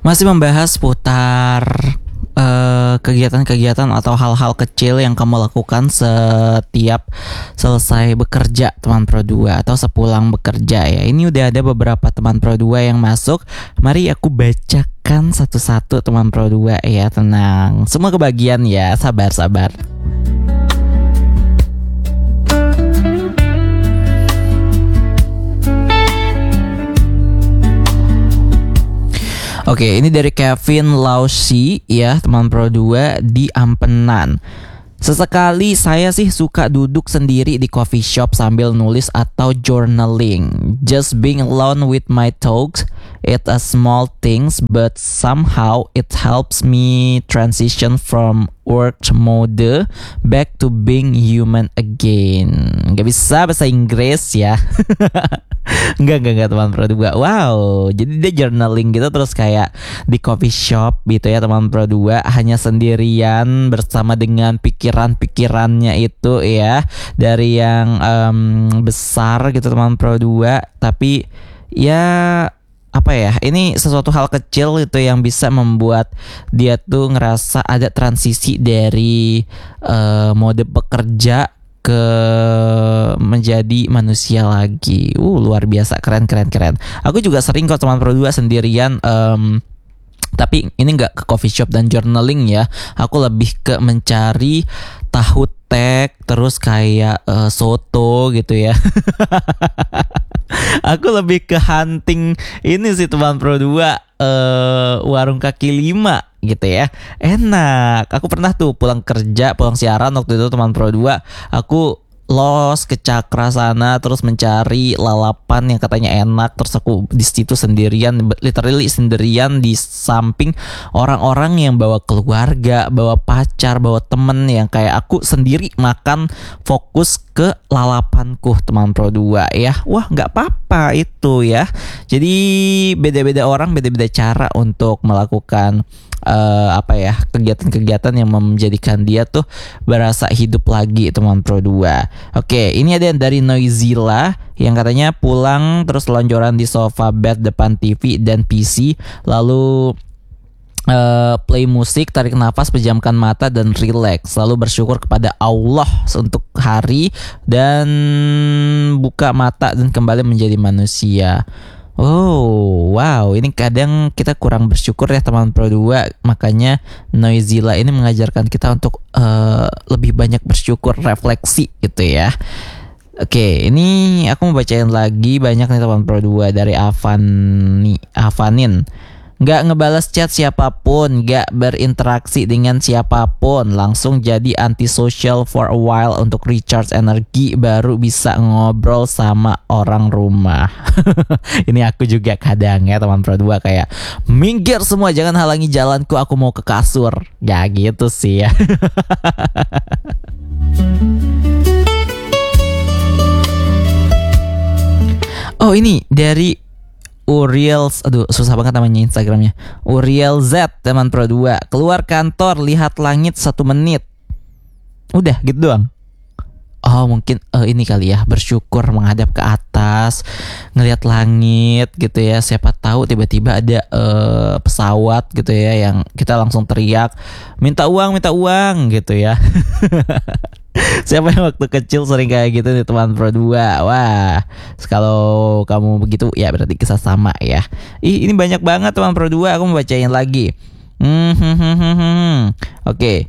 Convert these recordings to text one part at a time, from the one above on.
Masih membahas putar kegiatan-kegiatan atau hal-hal kecil yang kamu lakukan setiap selesai bekerja teman Pro 2 atau sepulang bekerja ya. Ini udah ada beberapa teman Pro 2 yang masuk. Mari aku bacakan satu-satu teman Pro 2 ya. Tenang, semua kebagian ya, sabar-sabar. Oke, ini dari Kevin Lausi ya, teman Pro 2 di Ampenan. Sesekali saya sih suka duduk sendiri di coffee shop sambil nulis atau journaling. Just being alone with my thoughts. It's a small things but somehow it helps me transition from work mode back to being human again. Gak bisa bahasa Inggris ya. Enggak teman Pro 2. Wow, jadi dia journaling gitu terus kayak di coffee shop gitu ya teman Pro 2, hanya sendirian bersama dengan pikiran-pikirannya itu ya, dari yang besar gitu teman Pro 2, tapi ya apa ya, ini sesuatu hal kecil gitu yang bisa membuat dia tuh ngerasa ada transisi dari mode bekerja ke menjadi manusia lagi. Luar biasa, keren. Aku juga sering kok teman Pro 2 sendirian, tapi ini nggak ke coffee shop dan journaling ya. Aku lebih ke mencari tahu tek, terus kayak soto gitu ya. Aku lebih ke hunting ini sih teman Pro 2, warung kaki lima gitu ya. Enak. Aku pernah tuh pulang siaran waktu itu teman Pro 2, aku los ke Cakra sana terus mencari lalapan yang katanya enak, terus aku di situ sendirian, literally sendirian di samping orang-orang yang bawa keluarga, bawa pacar, bawa temen, yang kayak aku sendiri makan fokus ke lalapanku teman Pro 2 ya. Wah, nggak apa-apa itu ya. Jadi beda-beda orang, beda-beda cara untuk melakukan kegiatan-kegiatan yang menjadikan dia tuh berasa hidup lagi teman Pro 2. Oke, ini ada dari Noizilla yang katanya pulang terus lonjoran di sofa bed depan TV dan PC, lalu play musik, tarik nafas, pejamkan mata dan relax, lalu bersyukur kepada Allah untuk hari dan buka mata dan kembali menjadi manusia. Oh, wow, ini kadang kita kurang bersyukur ya teman Pro 2. Makanya Noizilla ini mengajarkan kita untuk lebih banyak bersyukur, refleksi gitu ya. Oke, ini aku mau bacain lagi banyak nih teman Pro 2 dari Avanin. Gak ngebales chat siapapun, gak berinteraksi dengan siapapun, langsung jadi antisocial for a while untuk recharge energi, baru bisa ngobrol sama orang rumah. Ini aku juga kadang ya teman Pro 2, kayak minggir semua, jangan halangi jalanku, aku mau ke kasur. Ya gitu sih ya. Oh, ini dari Uriel, aduh susah banget namanya Instagramnya, Uriel Z teman Pro 2. Keluar kantor, lihat langit 1 menit. Udah gitu doang. Oh mungkin ini kali ya, bersyukur menghadap ke atas, ngelihat langit gitu ya. Siapa tahu tiba-tiba ada pesawat gitu ya, yang kita langsung teriak minta uang gitu ya. Siapa yang waktu kecil sering kayak gitu nih teman Pro 2? Wah, kalau kamu begitu ya berarti kisah sama ya. Ini banyak banget teman Pro 2, aku mau bacain lagi. Oke.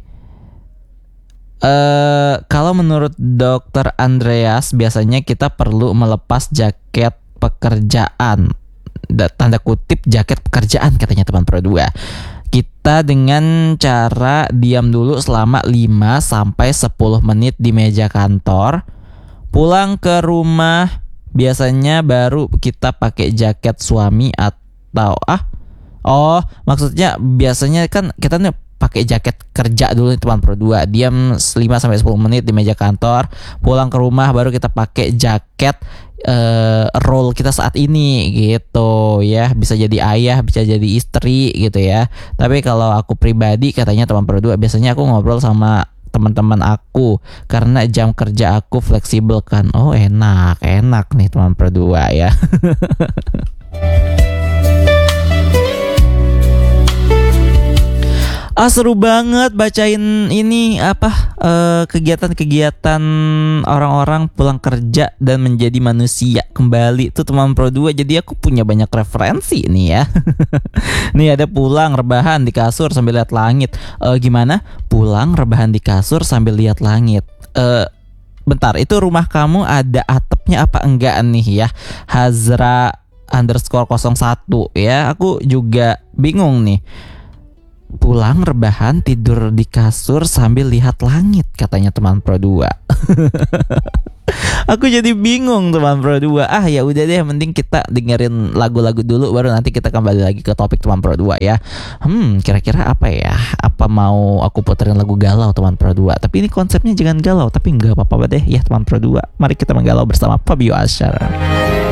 Kalau menurut Dokter Andreas, biasanya kita perlu melepas jaket pekerjaan. Tanda kutip jaket pekerjaan katanya teman Pro 2. Kita dengan cara diam dulu selama 5-10 menit di meja kantor. Pulang ke rumah biasanya baru kita pakai jaket suami atau maksudnya biasanya kan kita nih pakai jaket kerja dulu nih teman Pro 2. Diam 5-10 menit di meja kantor. Pulang ke rumah baru kita pakai jaket role kita saat ini gitu ya. Bisa jadi ayah, bisa jadi istri gitu ya. Tapi kalau aku pribadi katanya teman Pro 2, biasanya aku ngobrol sama teman-teman aku karena jam kerja aku fleksibel kan. Oh enak nih teman Pro 2 ya. Seru banget bacain ini apa kegiatan-kegiatan orang-orang pulang kerja dan menjadi manusia kembali tuh teman Pro 2. Jadi aku punya banyak referensi nih ya. Nih ada pulang rebahan di kasur sambil lihat langit. Gimana? Pulang rebahan di kasur sambil lihat langit. Bentar, itu rumah kamu ada atapnya apa enggak nih ya? Hazra underscore 01 ya. Aku juga bingung nih. Pulang rebahan tidur di kasur sambil lihat langit katanya teman Pro 2. Aku jadi bingung teman Pro 2. Ya udah deh, mending kita dengerin lagu-lagu dulu baru nanti kita kembali lagi ke topik teman Pro 2 ya. Kira-kira apa ya? Apa mau aku puterin lagu galau teman Pro 2? Tapi ini konsepnya jangan galau, tapi nggak apa-apa deh ya teman Pro 2. Mari kita menggalau bersama Fabio Asyar.